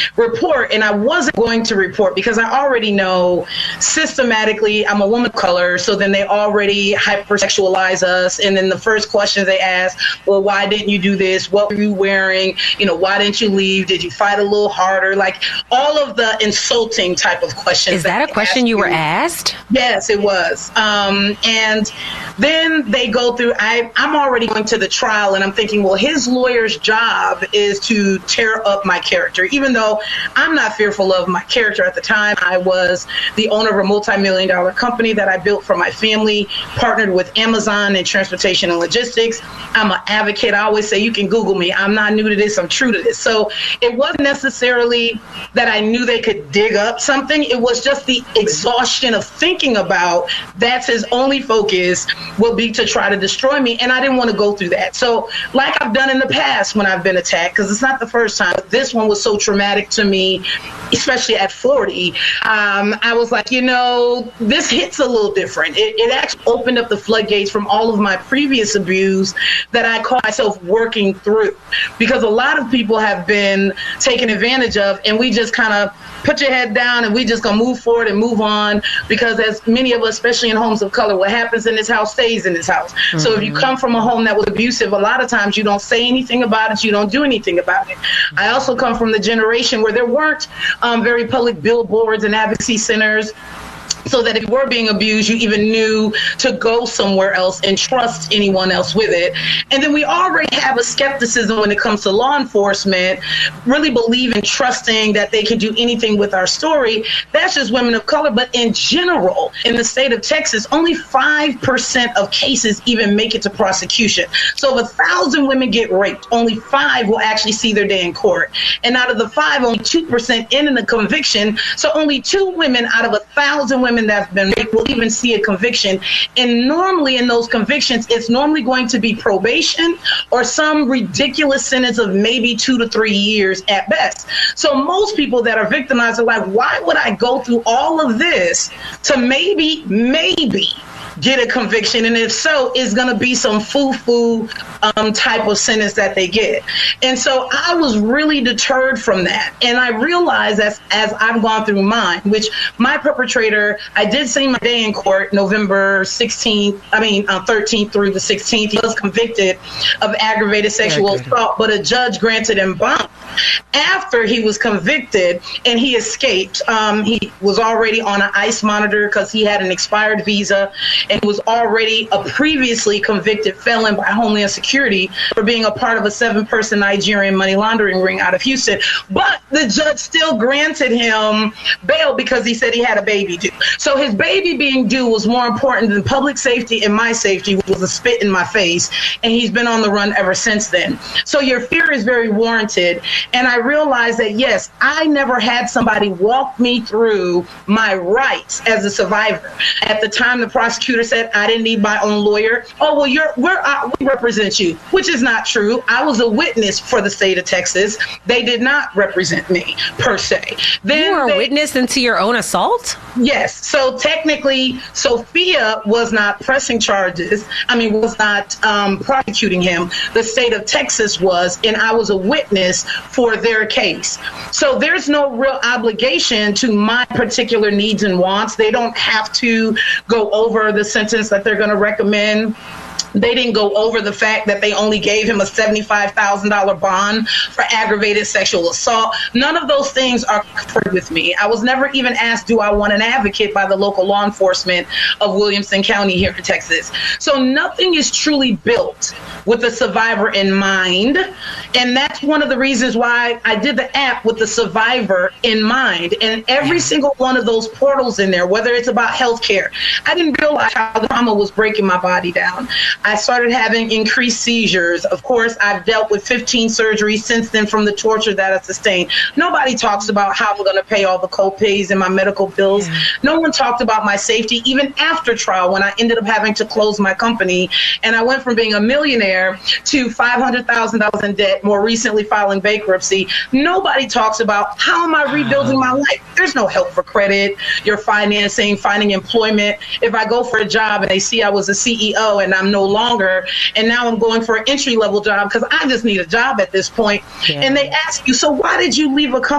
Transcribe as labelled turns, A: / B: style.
A: report, and I wasn't going to report because I already know systematically I'm a woman of color, so then they already hypersexualize us, and then the first questions they ask, well, why didn't you do this? What were you wearing? Why didn't you leave? Did you fight a little harder? Like all of the insulting type of questions.
B: Is that a question you were asked?
A: Yes, it was. And then they go through, I'm already going to the trial, and I'm thinking, well, his lawyer's job is to tear up my character, even though I'm not fearful of my character. At the time, I was the owner of a multi-million-dollar company that I built for my family, partnered with Amazon in transportation and logistics. I'm an advocate. I always say, you can Google me. I'm not new to this. I'm true to this. So it wasn't necessarily that I knew they could dig up something. It was just the exhaustion of thinking about that's his only focus will be to try to destroy me. And I didn't want to go through that. So like I've done in the past when I've been attacked, because it's not the first time, but this one was so traumatic to me, especially at 40. I was like, this hits a little different. It actually opened up the floodgates from all of my previous abuse that I caught myself working through, because a lot of people have been taken advantage of, and we just kind of put your head down and we just gonna move forward and move on, because as many of us, especially in homes of color, what happens in this house stays in this house. Mm-hmm. So if you come from a home that was abusive, a lot of times you don't say anything about it, you don't do anything about it. I also come from the generation where there weren't very public billboards and advocacy centers, so that if you were being abused, you even knew to go somewhere else and trust anyone else with it. And then we already have a skepticism when it comes to law enforcement, really believe in trusting that they can do anything with our story. That's just women of color. But in general, in the state of Texas, only 5% of cases even make it to prosecution. So if 1,000 women get raped, only 5 will actually see their day in court. And out of the 5, only 2% end in a conviction. So only 2 women out of 1,000 women that's been raped will even see a conviction. And normally in those convictions, it's normally going to be probation or some ridiculous sentence of maybe 2 to 3 years at best. So most people that are victimized are like, why would I go through all of this to maybe get a conviction? And if so, it's going to be some foo-foo type of sentence that they get. And so I was really deterred from that. And I realized as I've gone through mine, which my perpetrator, I did see my day in court November 13th through the 16th. He was convicted of aggravated sexual assault, but a judge granted him bond after he was convicted, and he escaped. He was already on an ICE monitor because he had an expired visa, and was already a previously convicted felon by Homeland Security for being a part of a 7-person Nigerian money laundering ring out of Houston. But the judge still granted him bail because he said he had a baby due. So his baby being due was more important than public safety and my safety, which was a spit in my face. And he's been on the run ever since then. So your fear is very warranted. And I realized that, yes, I never had somebody walk me through my rights as a survivor. At the time, the prosecutor said I didn't need my own lawyer. Oh, well, we represent you, which is not true. I was a witness for the state of Texas. They did not represent me, per se.
B: You were a witness into your own assault?
A: Yes. So technically, Sophia was not pressing charges. Was not prosecuting him. The state of Texas was, and I was a witness for their case. So there's no real obligation to my particular needs and wants. They don't have to go over the sentence that they're going to recommend. They didn't go over the fact that they only gave him a $75,000 bond for aggravated sexual assault. None of those things are covered with me. I was never even asked, do I want an advocate by the local law enforcement of Williamson County here in Texas. So nothing is truly built with the survivor in mind. And that's one of the reasons why I did the app with the survivor in mind. And every single one of those portals in there, whether it's about healthcare, I didn't realize how the trauma was breaking my body down. I started having increased seizures. Of course, I've dealt with 15 surgeries since then from the torture that I sustained. Nobody talks about how I'm going to pay all the co-pays and my medical bills. Yeah. No one talked about my safety, even after trial, when I ended up having to close my company. And I went from being a millionaire to $500,000 in debt, more recently filing bankruptcy. Nobody talks about how am I rebuilding my life. There's no help for credit, your financing, finding employment. If I go for a job and they see I was a CEO and I'm no longer, and now I'm going for an entry-level job because I just need a job at this point. Yeah. And they ask you, so why did you leave a company?